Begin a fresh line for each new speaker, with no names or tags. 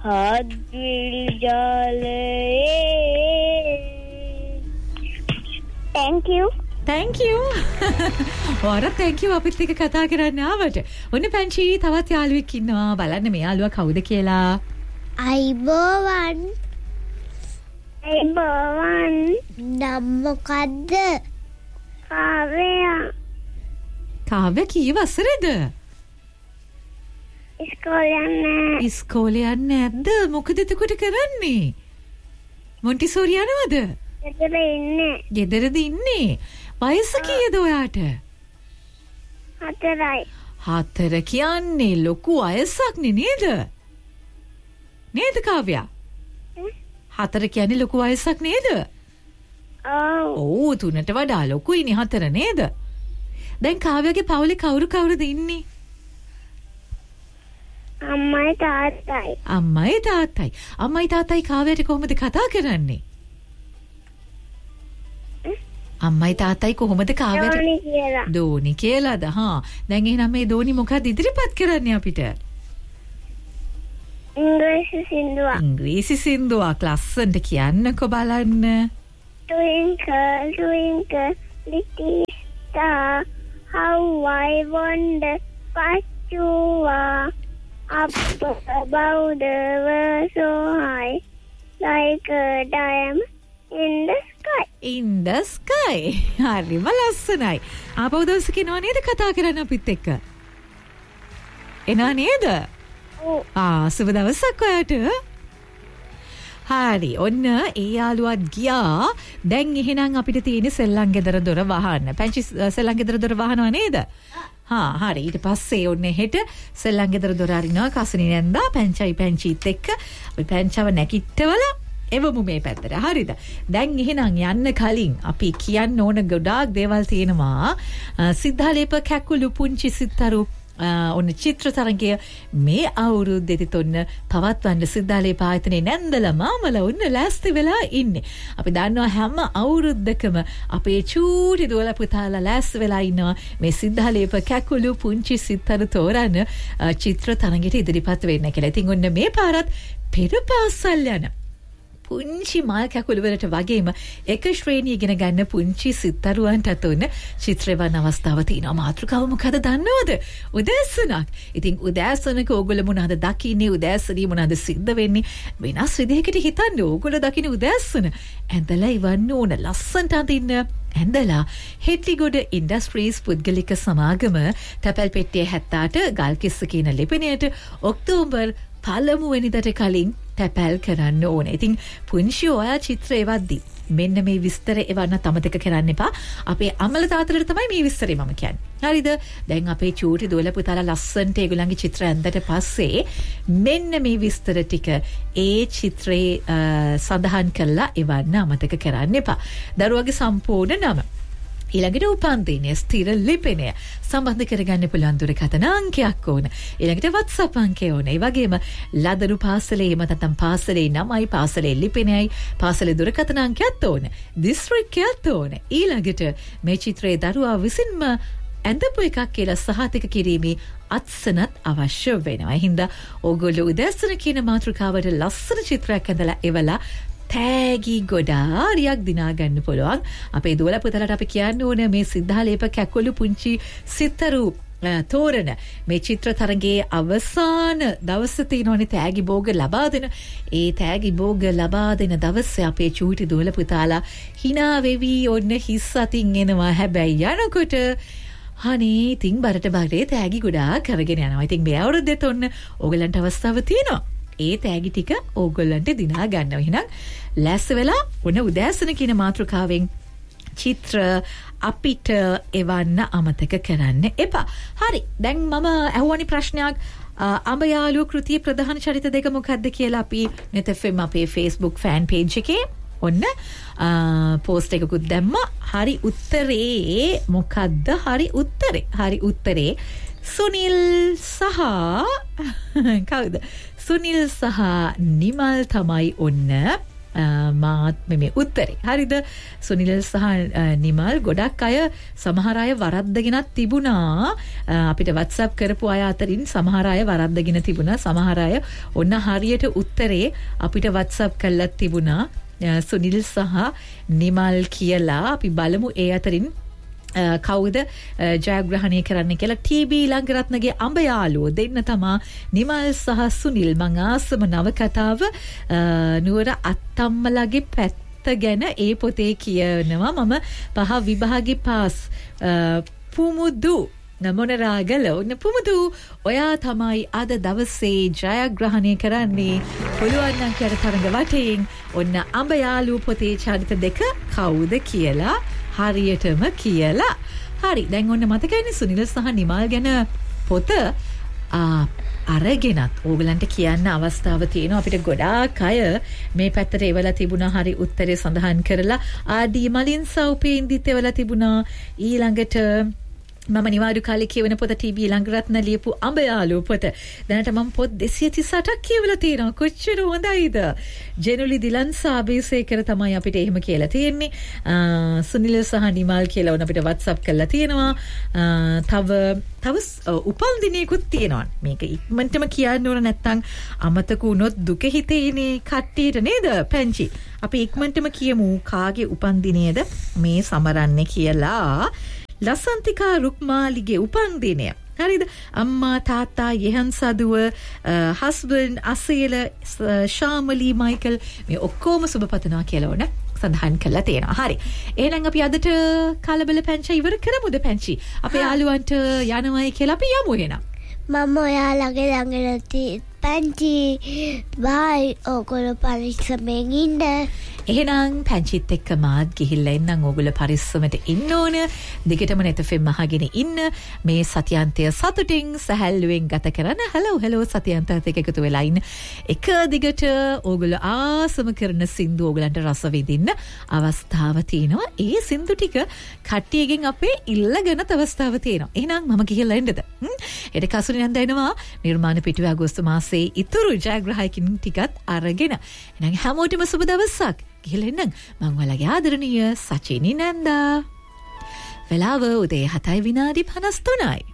හද්විල් ජාලයේ. Thank you.
Thank you. වර thank you අපිත් එක්ක කතා කරන්න ආවට. ඔන්න පැංචි තවත් යාළුවෙක් ඉන්නවා. බලන්න මේ යාළුවා කවුද කියලා.
අයිබෝවන්. අයිබෝවන්. නම් මොකද්ද? කාව්‍ය.
කාව්‍ය කී වසරේද? ඉස්කෝලේ යන්නේ නැද්ද? මොකද එතකොට කරන්නේ? මොන්ටිසෝරි යනවද? ගෙදරද ඉන්නේ. වයස කීයද ඔයාට?
4යි.
4 කියන්නේ ලොකු වයසක් නේද? නේද කාව්‍ය? 4 කියන්නේ ලොකු වයසක් නේද? ඔව් 3ට වඩා ලොකුයිනේ 4 නේද? දැන් කාව්‍යගේ පවුලේ කවුරුද ඉන්නේ?
අම්මයි තාත්තයි.
අම්මයි තාත්තයි කාව්‍යට කොහොමද කතා කරන්නේ? අම්මයි තාත්තයි කොහොමද කාව්‍යට? දෝනි කියලාද? හා. දැන් එහෙනම් මේ දෝනි මොකක්ද ඉදිරිපත් කරන්නේ අපිට? ඉංග්‍රීසි සින්දුවක් ලස්සනට කියන්නකෝ බලන්න.
Twinkle, twinkle, little star, how I wonder what you are. Up above the world so high, like a diamond in the sky.
In the sky. හරිම ලස්සනයි. ආපහු දවසක එනවා නේද කතා කරන්න අපිත් එක්ක? එනවා නේද? සුබ දවසක් ඔයාට. හරි. ඔන්න ඒ යාළුවත් ගියා. දැන් එහෙනම් අපිට තියෙන සෙල්ලම් ගෙදර දොර වහන්න. පැංචි සෙල්ලම් ගෙදර දොර වහනවා නේද? හරි. ඊට පස්සේ ඔන්න හෙට සෙල්ලම් ගෙදර දොර අරිනවා කසුනි නැන්දා පැංචිත් එක්ක. අපි පැංචව නැකිටවල එවමු මේ පැත්තට. හරිද? දැන් එහෙනම් යන්න කලින් අපි කියන්න ඕන ගොඩාක් දේවල් තියෙනවා. සිද්ධාලේප කැකුළු පුංචි සිත්තරු ඔන්න චිත්‍ර තරගය මේ අවුරුද්දේදී ඔන්න පවත්වන්න සිද්ධාලේප ආයතනයේ නැන්දලා මාමලා ඔන්න ලෑස්ති වෙලා ඉන්නේ. අපි දන්නවා හැම අවුරුද්දකම අපේ චූටි දුවලා පුතාලා ලෑස්ති වෙලා ඉන්නවා මේ සිද්ධාලේප කැකුළු පුංචි සිත්තරු තෝරන චිත්‍ර තරගයට ඉදිරිපත් වෙන්න කියලා. ඉතින් ඔන්න මේ පාරත් පෙර පාසල් යන පුංචි මල් කැකුළු වලට වගේම එක ශ්‍රේණිය ඉගෙන ගන්න පුංචි සිත්තරුවන්ටත් උන චිත්‍රවන අවස්ථාව තියෙනවා. මාතෘකාව මොකද දන්නවද? උදෑසනක්. ඉතින් උදෑසනක ඕගොල්ලෝ මොනවද දකින්නේ? උදෑසනී මොනවද සිද්ධ වෙන්නේ? වෙනස් විදිහකට හිතන්න ඕගොල්ලෝ දකින්න උදෑසන. ඇඳලා ඉවන්න ඕන ලස්සනට අඳින්න. ඇඳලා හෙට්ලිගොඩ ඉන්ඩස්ට්‍රීස් පුද්ගලික සමාගම තැපැල් පෙට්ටිය 78 ගල්කිස්ස කියන ලිපිණයට ඔක්තෝබර් පළමුවෙනිදට කලින් තැපැල් කරන්න ඕන. ඉතින් පුංචි ඔයා චිත්‍ර එවද්දි මෙන්න මේ විස්තර එවන්න අමතක කරන්න එපා. අපේ අම්මලා තාත්තලාට තමයි මේ විස්තරේ මම කියන්නේ. හරිද? දැන් අපේ චූටි දුවලා පුතාලා ලස්සන්ට ඒගොල්ලන්ගේ චිත්‍ර ඇඳට පස්සේ මෙන්න මේ විස්තර ටික ඒ චිත්‍රේ සඳහන් කරලා එවන්න අමතක කරන්න එපා. දරුවගේ සම්පූර්ණ නම ඊළඟට උපන්දිනය ස්ථිර ලිපිනය සම්බන්ධ කරගන්න පුළුවන් දුරකථන අංකයක් ඕන. ඊළඟට WhatsApp අංකය ඕන. ඒ වගේම ලදරු පාසලේ එහෙම නැත්නම් පාසලේ නමයි පාසලේ ලිපිනයයි පාසලේ දුරකථන අංකයත් ඕන. දිස්ත්‍රික්කයත් ඕන. ඊළඟට මේ චිත්‍රයේ දරුවා විසින්ම ඇඳපු එකක් කියලා සහතික කිරීමේ අත්සනත් අවශ්‍ය වෙනවා. ඒ හින්දා ඕගොල්ලෝ උදෑසන කියන මාතෘකාවට ලස්සන චිත්‍රයක් ඇඳලා එවලා තෑගි ගොඩාරියක් දිනා ගන්න පුළුවන්. අපේ දුවලා පුතාලට අපි කියන්න ඕනේ මේ සිද්ධාලේප කැකුළු පුංචි සිත්තරු තෝරන මේ චිත්‍ර තරගයේ අවසාන දවසේ තියෙනවනේ තෑගි භෝග ලබා දෙන. ඒ තෑගි භෝග ලබා දෙන දවසේ අපේ චූටි දුවලා පුතාලා hina වෙවි ඔන්න හිස් අතින් එනවා. හැබැයි යනකොට අනේ ඉතින් බරට බරේ තෑගි ගොඩාක් අරගෙන යනවා. ඉතින් මේ අවුරුද්දේත් ඔන්න ඕගලන්ට අවස්ථාව තියෙනවා. ඒ තෑගි ටික ඕගොල්ලන්ට දිනා ගන්නවා. එහෙනම් ලෑස්ති වෙලා ඔන්න උදෑසන කියන මාතෘකාවෙන් චිත්‍ර අපිට එවන්න අමතක කරන්න එපා. හරි. දැන් මම අහුවනි ප්‍රශ්නයක් අඹ යාළුවෝ කෘතියේ ප්‍රධාන චරිත දෙක මොකක්ද කියලා අපි net.fm අපේ Facebook fan page එකේ ඔන්න පෝස්ට් එකකුත් දැම්මා. හරි උත්තරේ මොකද්ද? හරි උත්තරේ සුනිල් සහ කවුද? සුනිල් සහ නිමල් තමයි ඔන්න මාත් මේ උත්තරේ. හරිද? සුනිල් සහ නිමල් ගොඩක් අය සමහර අය වරද්දගෙනත් තිබුණා. අපිට WhatsApp කරපු අය අතරින් සමහර අය වරද්දගෙන තිබුණා. සමහර අය ඔන්න හරියට උත්තරේ අපිට WhatsApp කළා තිබුණා. සුනිල් සහ නිමල් කියලා අපි බලමු ඒ අතරින් කවුද ජයග්‍රහණය කරන්න කියලා. ටීබී ලංගරත්නගේ අඹ යාළුවෝ දෙන්න තමා නිමල් සහ සුනිල්. මං ආසම නවකතාව නුවර අත්තම්මලගේ පැත්ත ගැන ඒ පොතේ කියනවා. මම 5 විභාගේ පාස්. පුමුදු මොනරාගල ඔන්න පුමුදු ඔයා තමයි අද දවසේ ජයග්‍රහණය කරන්නේ. පුළුවන් නම් කර තරඟ වටෙන් ඔන්න අඹ යාළුවෝ පොතේ චරිත දෙක කවුද කියලා හරියටම කියලා. හරි, දැන් ඔන්න මතකයිනේ සුනිල් සහ නිමල් ගැන පොත අරගෙනත් ඕගලන්ට කියන්න අවස්ථාව තියෙනවා. අපිට ගොඩාක් අය මේ පැත්තට එවලා තිබුණා හරි උත්තරේ සඳහන් කරලා. ආදී මලින් සෞපේන්දිත් එවලා තිබුණා. ඊළඟට මම නිවාඩු කාලේ කියවන පොත ටීබී ලංගරත්න ලියපු අඹ යාළුවෝ පොත. දැනට මම පොත් 238ක් කියවලා තියෙනවා. කොච්චර හොඳයිද? ජෙනුලි දිලන් සාබේසේකර තමයි අපිට එහෙම කියලා තියෙන්නේ. සුනිල් සහ නිමල් කියලා උන අපිට WhatsApp කරලා තියෙනවා. තව උපන් දිනයකුත් තියෙනවා. මේක ඉක්මනටම කියන්න ඕන නැත්නම් අමතක වුණොත් දුක හිතේනේ කට්ටියට නේද පැංචි? අපි ඉක්මනටම කියමු කාගේ උපන් දිනයේද මේ සමරන්නේ කියලා. ලසන්තිකා රුක්මාලිගේ උපන්දිනය. හරිද? අම්මා තාත්තා යෙහන් සදුව හස්බන්ඩ් අසේල ශාමලී මයිකල් මේ ඔක්කොම සුබපතනවා කියලා ඕන සඳහන් කරලා තියෙනවා. හරි. එහෙනම් අපි අදට කලබල පැංචි ඉවර කරමුද පැංචි? අපේ යාළුවන්ට යනවයි කියලා අපි යමු එහෙනම්.
මම ඔයාලගේ ළඟට පැංචි බයි ඔයගොල්ලෝ පරිස්සමෙන් ඉන්න.
එහෙනම් පැංචිත් එක්ක මාත් ගිහිල්ලා ඉන්නම්. ඕගොල්ලෝ පරිස්සමට ඉන්න ඕන. දිගටම නැතෆෙම් අහගෙන ඉන්න. මේ සතියන්තය සතුටින් සැහැල්ලුවෙන් ගත කරන්න. hello සතියන්තයත් එක්ක එකතු වෙලා ඉන්න. එක දිගට ඕගොල්ලෝ ආසම කරන සින්දු ඕගලන්ට රස විඳින්න අවස්ථාව තියෙනවා. ඒ සින්දු ටික කට්ටියගෙන් අපේ ඉල්ලගෙන අවස්ථාව තියෙනවා. එහෙනම් මම ගිහිල්ලා එන්නද? ඊට කසුනේ නන්ද එනවා. නිර්මාණ පිටුවේ අගෝස්තු මාසයේ ඉතුරු ජයග්‍රාහකයින් ටිකත් අරගෙන. එහෙනම් හැමෝටම සුබ දවසක්. ගිහලා එන්නම්. මං ඔයාලගේ ආදරණීය සචිනි නන්දා. වෙලාව උදේ 7:53යි.